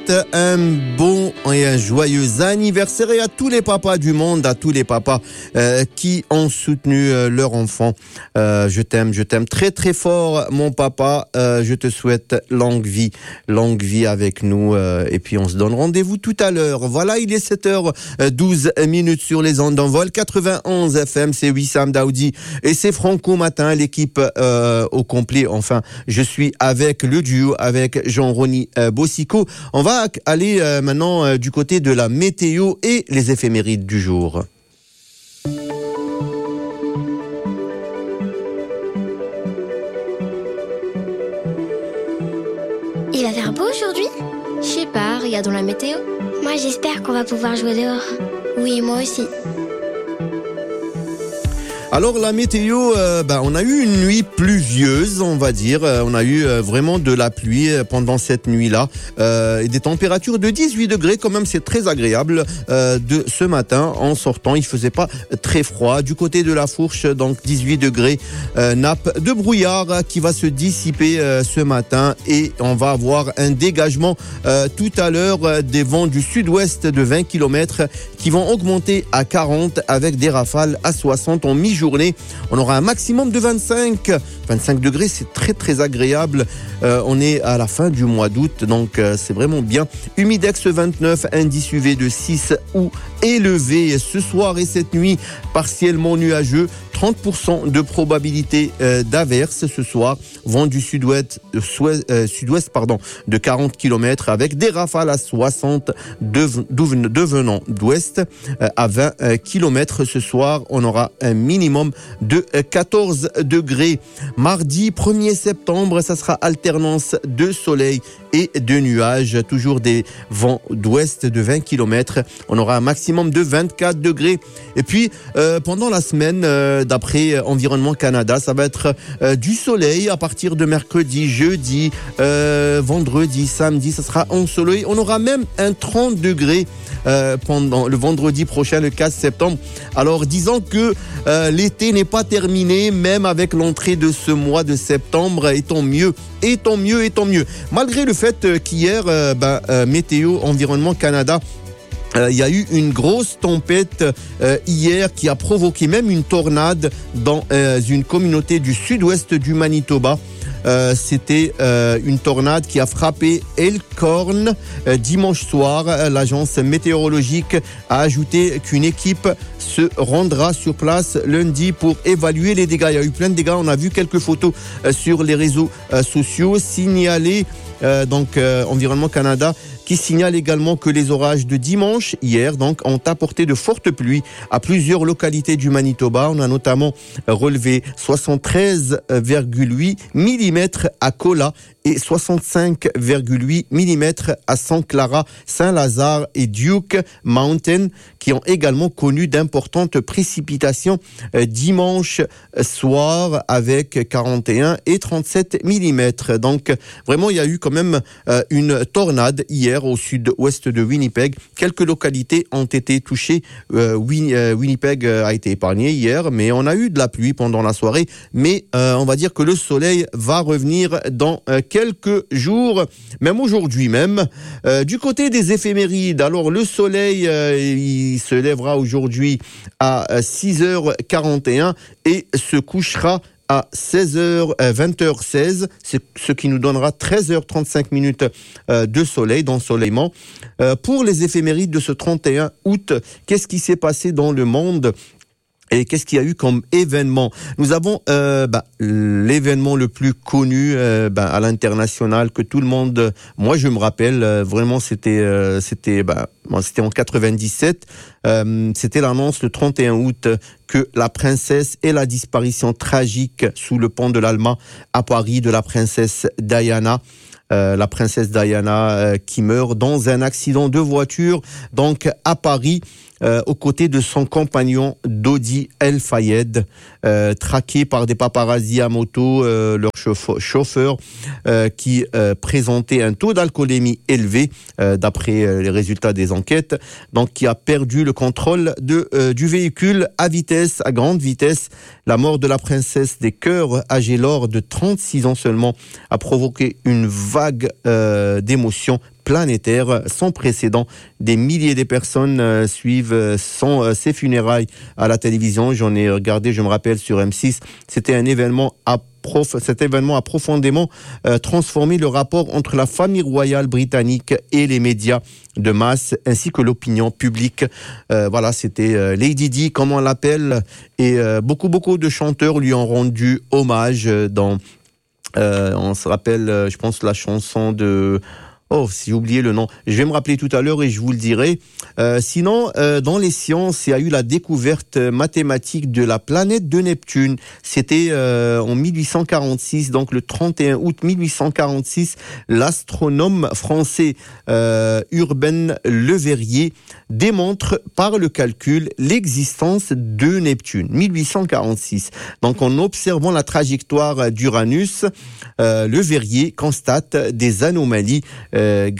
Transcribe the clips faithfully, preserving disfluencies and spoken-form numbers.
souhaite un bon et un joyeux anniversaire et à tous les papas du monde, à tous les papas euh, qui ont soutenu euh, leur enfant. Euh, je t'aime, je t'aime très très fort, mon papa. Euh, je te souhaite longue vie, longue vie avec nous. Euh, et puis on se donne rendez-vous tout à l'heure. Voilà, il est sept heures douze minutes sur les ondes d'envol. quatre-vingt-onze F M, c'est Wissam Daoudi et c'est Franco Matin, l'équipe euh, au complet. Enfin, je suis avec le duo, avec Jean-Rony euh, Bossico. On va aller euh, maintenant euh, du côté de la météo et les éphémérides du jour. Il va faire beau aujourd'hui ? Je sais pas, regardons la météo. Moi j'espère qu'on va pouvoir jouer dehors. Oui, moi aussi. Alors la météo, euh, bah, on a eu une nuit pluvieuse, on va dire. Euh, on a eu euh, vraiment de la pluie euh, pendant cette nuit-là. Euh, et des températures de dix-huit degrés, quand même, c'est très agréable. Euh, de ce matin, en sortant, il faisait pas très froid. Du côté de la Fourche, donc dix-huit degrés, euh, nappe de brouillard qui va se dissiper euh, ce matin. Et on va avoir un dégagement euh, tout à l'heure euh, des vents du sud-ouest de vingt kilomètres qui vont augmenter à quarante avec des rafales à soixante en mi-journée. On aura un maximum de vingt-cinq, vingt-cinq degrés, c'est très très agréable. Euh, on est à la fin du mois d'août, donc euh, c'est vraiment bien. Humidex vingt-neuf, indice U V de six ou élevé ce soir et cette nuit, partiellement nuageux. trente pour cent de probabilité euh, d'averse ce soir. Vent du sud-ouest, euh, sud-ouest pardon, de quarante kilomètres avec des rafales à soixante devenant d'ouest euh, à vingt kilomètres ce soir. On aura un minimum de quatorze degrés. Mardi premier septembre, ça sera alternance de soleil et de nuages. Toujours des vents d'ouest de vingt kilomètres. On aura un maximum de vingt-quatre degrés. Et puis, euh, pendant la semaine, euh, d'après Environnement Canada, ça va être euh, du soleil à partir de mercredi, jeudi, euh, vendredi, samedi, ça sera ensoleillé. On aura même un trente degrés euh, pendant le vendredi prochain, le quinze septembre. Alors, disons que euh, l'été n'est pas terminé, même avec l'entrée de ce mois de septembre, et tant mieux, et tant mieux, et tant mieux. Malgré le fait qu'hier, euh, ben, euh, Météo Environnement Canada, il euh, y a eu une grosse tempête euh, hier qui a provoqué même une tornade dans euh, une communauté du sud-ouest du Manitoba. Euh, c'était euh, une tornade qui a frappé Elkhorn euh, dimanche soir. L'agence météorologique a ajouté qu'une équipe se rendra sur place lundi pour évaluer les dégâts. Il y a eu plein de dégâts. On a vu quelques photos euh, sur les réseaux euh, sociaux signalés. Euh, donc euh, Environnement Canada qui signale également que les orages de dimanche, hier, donc, ont apporté de fortes pluies à plusieurs localités du Manitoba. On a notamment relevé soixante-treize virgule huit millimètres à Kola et soixante-cinq virgule huit millimètres à Saint Clara, Saint-Lazare et Duke Mountain, qui ont également connu d'importantes précipitations euh, dimanche soir avec quarante et un et trente-sept millimètres. Donc, vraiment, il y a eu quand même euh, une tornade hier au sud-ouest de Winnipeg. Quelques localités ont été touchées. Euh, Win- euh, Winnipeg a été épargné hier, mais on a eu de la pluie pendant la soirée. Mais euh, on va dire que le soleil va revenir dans euh, quelques jours, même aujourd'hui même. Euh, du côté des éphémérides, alors le soleil, euh, il se lèvera aujourd'hui à six heures quarante et un et se couchera à seize heures, vingt heures seize, c'est ce qui nous donnera treize heures trente-cinq minutes de soleil, d'ensoleillement. Pour les éphémérides de ce trente et un août, qu'est-ce qui s'est passé dans le monde ? Et qu'est-ce qu'il y a eu comme événement ? Nous avons euh, bah, l'événement le plus connu euh, bah, à l'international que tout le monde, moi je me rappelle euh, vraiment, c'était euh, c'était bah, c'était en quatre-vingt-dix-sept. Euh, c'était l'annonce le trente et un août que la princesse et la disparition tragique sous le pont de l'Alma à Paris de la princesse Diana. Euh, la princesse Diana euh, qui meurt dans un accident de voiture, donc à Paris, euh, aux côtés de son compagnon Dodi El Fayed, euh, traqué par des paparazzis à moto, euh, leur chauffeur, chauffeur euh, qui euh, présentait un taux d'alcoolémie élevé, euh, d'après euh, les résultats des enquêtes, donc qui a perdu le contrôle de euh, du véhicule à vitesse, à grande vitesse. La mort de la princesse des cœurs, âgée lors de trente-six ans seulement, a provoqué une vague euh, d'émotions planétaire sans précédent. Des milliers de personnes euh, suivent euh, son, euh, ses funérailles à la télévision. J'en ai regardé, je me rappelle, sur M six. C'était un événement à Prof, cet événement a profondément euh, transformé le rapport entre la famille royale britannique et les médias de masse, ainsi que l'opinion publique. Euh, voilà, c'était euh, Lady Di, comme on l'appelle, et euh, beaucoup, beaucoup de chanteurs lui ont rendu hommage dans, euh, on se rappelle, euh, je pense, la chanson de... Oh, si j'ai oublié le nom, je vais me rappeler tout à l'heure et je vous le dirai. Euh, sinon, euh, dans les sciences, il y a eu la découverte mathématique de la planète de Neptune. C'était euh, en mille huit cent quarante-six, donc le trente et un août mille huit cent quarante-six, l'astronome français euh, Urbain Le Verrier démontre par le calcul l'existence de Neptune. mille huit cent quarante-six. Donc, en observant la trajectoire d'Uranus, euh, Le Verrier constate des anomalies Euh,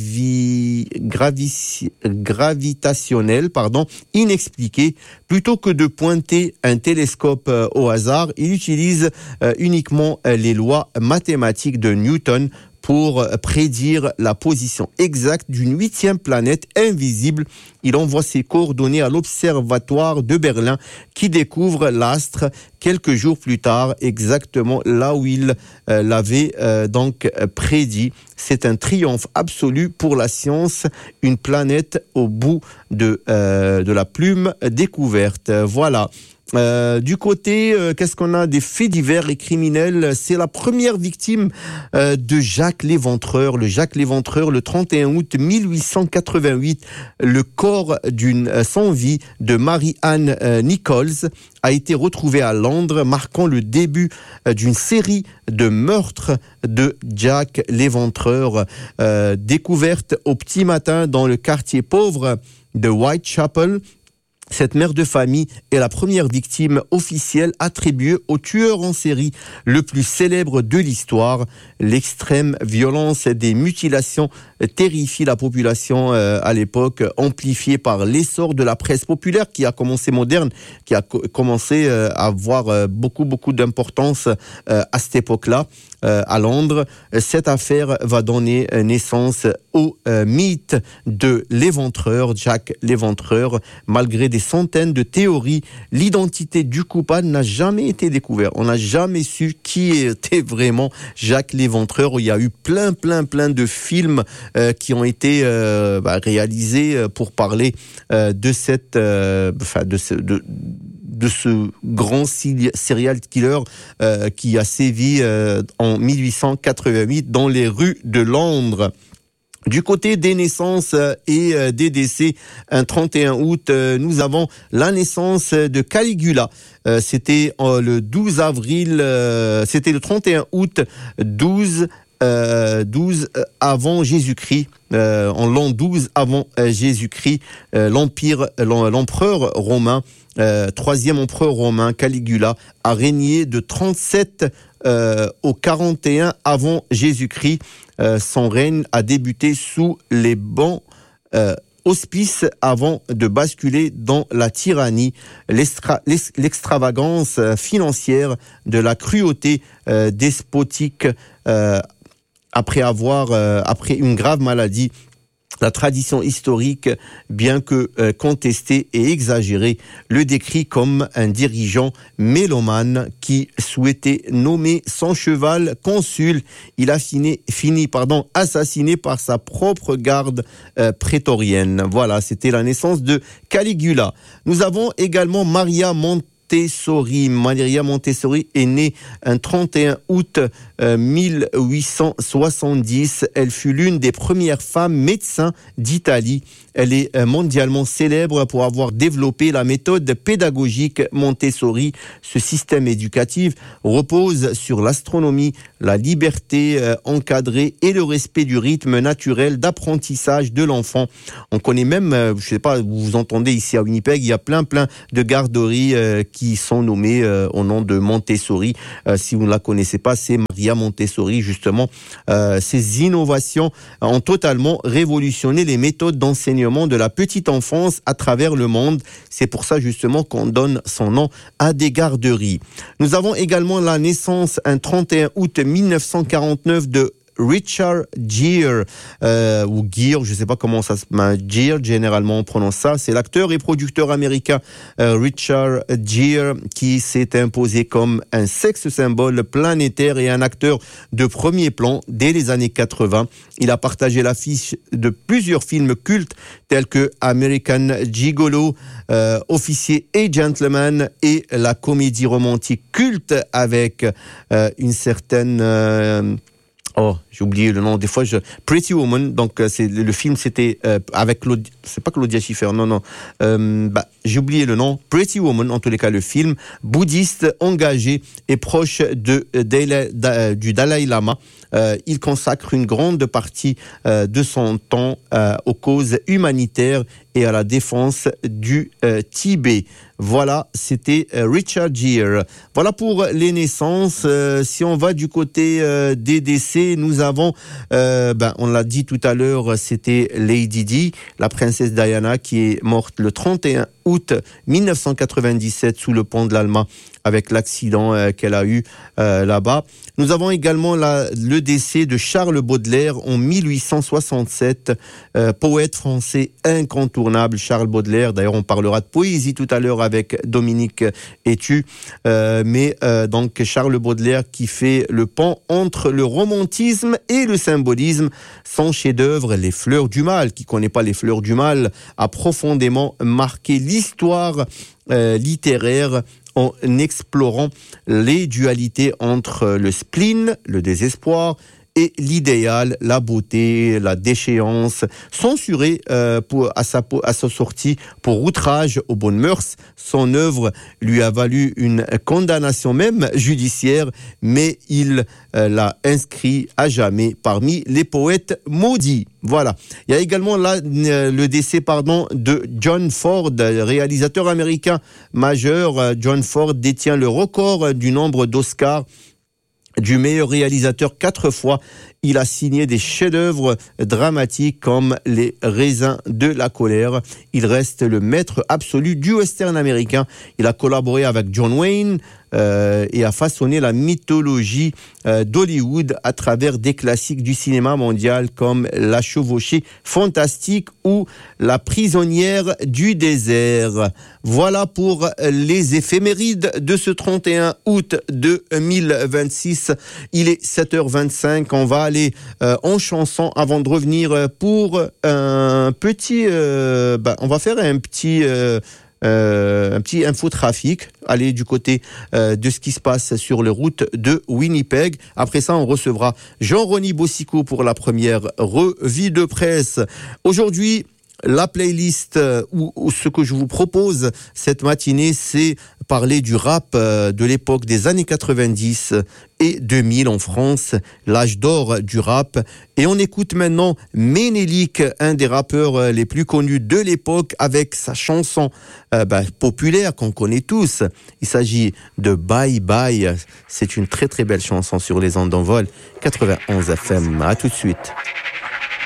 gravi, gravi, gravitationnel pardon, inexpliqué. Plutôt que de pointer un télescope euh, au hasard, il utilise euh, uniquement euh, les lois mathématiques de Newton pour prédire la position exacte d'une huitième planète invisible. Il envoie ses coordonnées à l'observatoire de Berlin qui découvre l'astre quelques jours plus tard, exactement là où il euh, l'avait euh, donc prédit. C'est un triomphe absolu pour la science, une planète au bout de, euh, de la plume découverte. Voilà. Euh, du côté, euh, qu'est-ce qu'on a des faits divers et criminels? C'est la première victime euh, de Jacques l'Éventreur. Le Jacques l'Éventreur, le trente et un août mille huit cent quatre-vingt-huit, le corps d'une euh, sans vie de Mary-Anne euh, Nichols a été retrouvé à Londres, marquant le début euh, d'une série de meurtres de Jacques l'Éventreur, euh, découverte au petit matin dans le quartier pauvre de Whitechapel. Cette mère de famille est la première victime officielle attribuée au tueur en série le plus célèbre de l'histoire. L'extrême violence des mutilations terrifie la population euh, à l'époque, amplifiée par l'essor de la presse populaire qui a commencé moderne, qui a co- commencé euh, à avoir euh, beaucoup beaucoup d'importance euh, à cette époque-là. Euh, à Londres, cette affaire va donner naissance au euh, mythe de l'Éventreur, Jacques l'Éventreur. Malgré des centaines de théories, l'identité du coupable n'a jamais été découverte. On n'a jamais su qui était vraiment Jacques l'Éventreur. Il y a eu plein, plein, plein de films euh, qui ont été euh, bah, réalisés pour parler euh, de cette, euh, enfin, de ce, de de ce grand serial killer euh, qui a sévi euh, en mille huit cent quatre-vingt-huit dans les rues de Londres. Du côté des naissances et des décès, un trente et un août, nous avons la naissance de Caligula. C'était le douze avril, c'était le trente et un août douze Euh, douze avant Jésus-Christ, euh, en l'an douze avant euh, Jésus-Christ, euh, l'empire, l'empereur romain, euh, troisième empereur romain, Caligula, a régné de trente-sept euh, au quarante et un avant Jésus-Christ. Euh, son règne a débuté sous les bons euh, auspices avant de basculer dans la tyrannie, l'extra, l'extravagance financière, de la cruauté euh, despotique. Euh, Après avoir, euh, après une grave maladie, la tradition historique, bien que euh, contestée et exagérée, le décrit comme un dirigeant mélomane qui souhaitait nommer son cheval consul. Il a fini, fini pardon, assassiné par sa propre garde euh, prétorienne. Voilà, c'était la naissance de Caligula. Nous avons également Maria Montessori. Montessori. Maria Montessori est née un trente et un août euh, mille huit cent soixante-dix. Elle fut l'une des premières femmes médecins d'Italie. Elle est euh, mondialement célèbre pour avoir développé la méthode pédagogique Montessori. Ce système éducatif repose sur l'astronomie, la liberté euh, encadrée et le respect du rythme naturel d'apprentissage de l'enfant. On connaît même, euh, je sais pas, vous entendez ici à Winnipeg, il y a plein plein de garderies euh, qui sont nommées euh, au nom de Montessori. Euh, si vous ne la connaissez pas, c'est Maria Montessori, justement. Euh, ces innovations ont totalement révolutionné les méthodes d'enseignement de la petite enfance à travers le monde. C'est pour ça, justement, qu'on donne son nom à des garderies. Nous avons également la naissance, un trente et un août mille neuf cent quarante-neuf, de Richard Gere, euh, ou Gere, je sais pas comment ça se... Ben, Gere, généralement on prononce ça. C'est l'acteur et producteur américain euh, Richard Gere qui s'est imposé comme un sexe symbole planétaire et un acteur de premier plan dès les années quatre-vingts. Il a partagé l'affiche de plusieurs films cultes tels que American Gigolo, euh, Officier et Gentleman, et la comédie romantique culte avec euh, une certaine... Euh, Oh, j'ai oublié le nom. Des fois, je Pretty Woman. Donc, c'est le film, c'était euh, avec Claudia. C'est pas Claudia Schiffer, non, non. Euh, bah, j'ai oublié le nom. Pretty Woman. En tous les cas, le film bouddhiste engagé et proche de, de, de du Dalai Lama. Euh, il consacre une grande partie euh, de son temps euh, aux causes humanitaires et à la défense du euh, Tibet. Voilà, c'était euh, Richard Gere. Voilà pour les naissances. Euh, si on va du côté euh, des décès, nous avons, euh, ben, on l'a dit tout à l'heure, c'était Lady Di, la princesse Diana, qui est morte le trente et un août mille neuf cent quatre-vingt-dix-sept sous le pont de l'Alma avec l'accident euh, qu'elle a eu euh, là-bas. Nous avons également la, le décès de Charles Baudelaire en mille huit cent soixante-sept, euh, poète français incontournable, Charles Baudelaire. D'ailleurs, on parlera de poésie tout à l'heure avec Dominique Etu, euh, mais euh, donc Charles Baudelaire qui fait le pont entre le romantisme et le symbolisme. Son chef-d'œuvre, Les Fleurs du Mal, qui connaît pas Les Fleurs du Mal, a profondément marqué l'histoire euh, littéraire en explorant les dualités entre le spleen, le désespoir, et l'idéal, la beauté, la déchéance, censuré euh, pour, à, sa, à sa sortie pour outrage aux bonnes mœurs. Son œuvre lui a valu une condamnation même judiciaire, mais il euh, l'a inscrit à jamais parmi les poètes maudits. Voilà. Il y a également là euh, le décès pardon de John Ford, réalisateur américain majeur. John Ford détient le record du nombre d'Oscars du meilleur réalisateur quatre fois. Il a signé des chefs-d'œuvre dramatiques comme Les Raisins de la colère. Il reste le maître absolu du western américain. Il a collaboré avec John Wayne euh, et a façonné la mythologie euh, d'Hollywood à travers des classiques du cinéma mondial comme La Chevauchée fantastique ou La prisonnière du désert. Voilà pour les éphémérides de ce trente et un août deux mille vingt-six. Il est sept heures vingt-cinq. On va aller euh, en chanson avant de revenir pour un petit... Euh, bah, on va faire un petit... Euh, Euh, un petit infotrafic, aller du côté euh, de ce qui se passe sur les routes de Winnipeg. Après ça, on recevra Jean-Rony Bossico pour la première revue de presse. Aujourd'hui, la playlist euh, ou, ou ce que je vous propose cette matinée, c'est parler du rap euh, de l'époque des années quatre-vingt-dix et deux mille en France, l'âge d'or du rap. Et on écoute maintenant Ménélique, un des rappeurs les plus connus de l'époque, avec sa chanson euh, bah, populaire qu'on connaît tous. Il s'agit de Bye Bye. C'est une très très belle chanson sur les ondes d'envol. quatre-vingt-onze F M. À tout de suite.